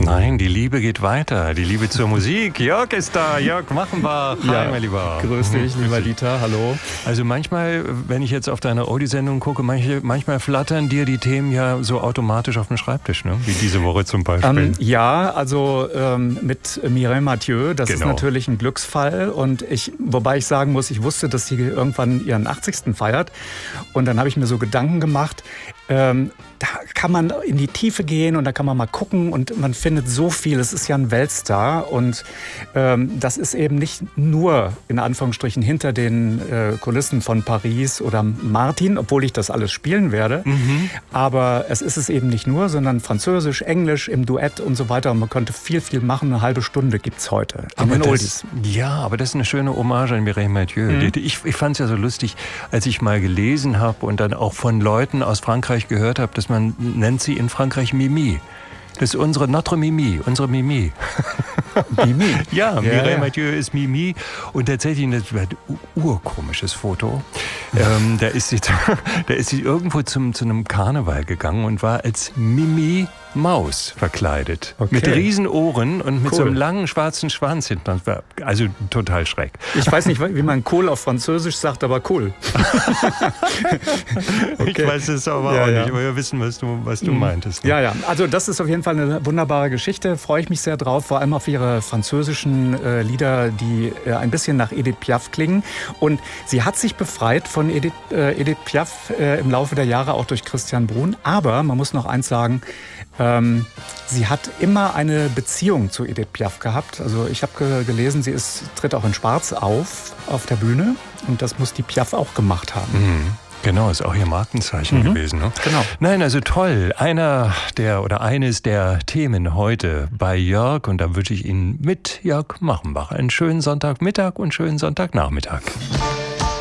Nein, die Liebe geht weiter. Die Liebe zur Musik. Jörg ist da. Jörg Machenbach. Hi, mein Lieber. Grüß dich, lieber Dieter. Hallo. Also manchmal, wenn ich jetzt auf deine Audi-Sendung gucke, manchmal flattern dir die Themen ja so automatisch auf den Schreibtisch, ne? Wie diese Woche zum Beispiel. Mit Mireille Mathieu, das ist natürlich ein Glücksfall. Und wobei ich sagen muss, ich wusste, dass sie irgendwann ihren 80. feiert. Und dann habe ich mir so Gedanken gemacht, da kann man in die Tiefe gehen und da kann man mal gucken und man findet so viel. Es ist ja ein Weltstar und das ist eben nicht nur in Anführungsstrichen hinter den Kulissen von Paris oder Martin, obwohl ich das alles spielen werde. Aber es ist eben nicht nur, sondern Französisch, Englisch im Duett und so weiter. Und man könnte viel, viel machen. Eine halbe Stunde gibt's heute in den Oldies. Ja, aber das ist eine schöne Hommage an Mireille Mathieu. Ich fand es ja so lustig, als ich mal gelesen habe und dann auch von Leuten aus Frankreich gehört habe, dass man nennt sie in Frankreich Mimi. Das ist notre Mimi, unsere Mimi. Mimi? Ja, Mireille Mathieu ist Mimi. Und tatsächlich ein urkomisches Foto. Da ist sie irgendwo zu einem Karneval gegangen und war als Mimi Maus verkleidet. Okay. Mit Riesenohren und mit so einem langen schwarzen Schwanz hinten. Also total schräg. Ich weiß nicht, wie man cool auf Französisch sagt, aber cool. Ich weiß es aber auch nicht, aber wir wissen, was du meintest. Ja, also das ist auf jeden Fall eine wunderbare Geschichte. Freue ich mich sehr drauf, vor allem auf ihre französischen Lieder, die ein bisschen nach Edith Piaf klingen. Und sie hat sich befreit von Edith Piaf im Laufe der Jahre, auch durch Christian Bruhn. Aber man muss noch eins sagen, sie hat immer eine Beziehung zu Edith Piaf gehabt. Also ich habe gelesen, sie tritt auch in Schwarz auf der Bühne. Und das muss die Piaf auch gemacht haben. Genau, ist auch ihr Markenzeichen gewesen. Ne? Genau. Nein, also toll. Eines der Themen heute bei Jörg. Und da wünsche ich Ihnen mit Jörg Machenbach einen schönen Sonntagmittag und schönen Sonntagnachmittag.